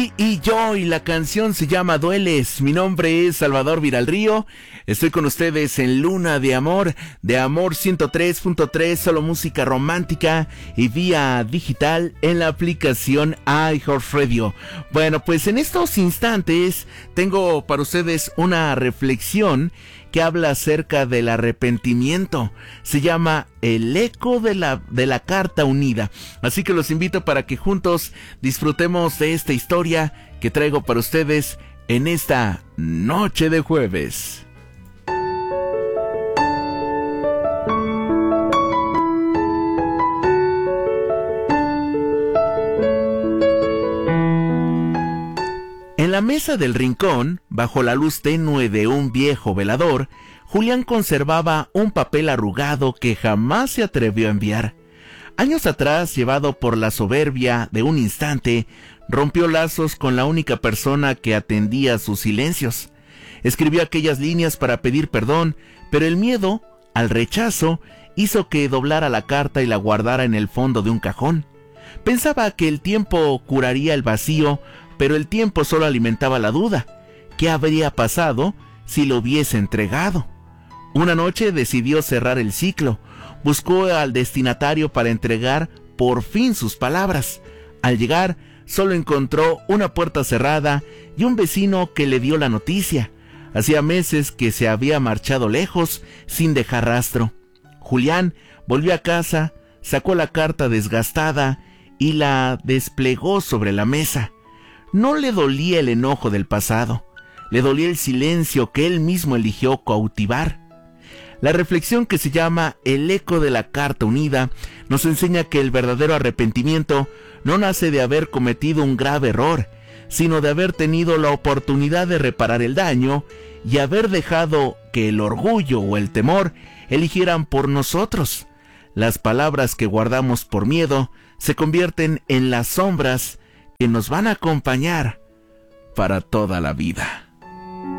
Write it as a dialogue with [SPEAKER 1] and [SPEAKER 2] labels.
[SPEAKER 1] Y la canción se llama Dueles. Mi nombre es Salvador Viralrío. Estoy con ustedes en Luna de Amor 103.3, solo música romántica y vía digital en la aplicación iHeartRadio. Bueno, pues en estos instantes tengo para ustedes una reflexión que habla acerca del arrepentimiento. Se llama El eco de la carta unida. Así que los invito para que juntos disfrutemos de esta historia que traigo para ustedes en esta noche de jueves. En la mesa del rincón, bajo la luz tenue de un viejo velador, Julián conservaba un papel arrugado que jamás se atrevió a enviar. Años atrás, llevado por la soberbia de un instante, rompió lazos con la única persona que atendía sus silencios. Escribió aquellas líneas para pedir perdón, pero el miedo al rechazo hizo que doblara la carta y la guardara en el fondo de un cajón. Pensaba que el tiempo curaría el vacío, pero el tiempo solo alimentaba la duda. ¿Qué habría pasado si lo hubiese entregado? Una noche decidió cerrar el ciclo. Buscó al destinatario para entregar por fin sus palabras. Al llegar, solo encontró una puerta cerrada y un vecino que le dio la noticia. Hacía meses que se había marchado lejos, sin dejar rastro. Julián volvió a casa, sacó la carta desgastada y la desplegó sobre la mesa. No le dolía el enojo del pasado, le dolía el silencio que él mismo eligió cautivar. La reflexión, que se llama El eco de la carta unida, nos enseña que el verdadero arrepentimiento no nace de haber cometido un grave error, sino de haber tenido la oportunidad de reparar el daño y haber dejado que el orgullo o el temor eligieran por nosotros. Las palabras que guardamos por miedo se convierten en las sombras que nos van a acompañar para toda la vida.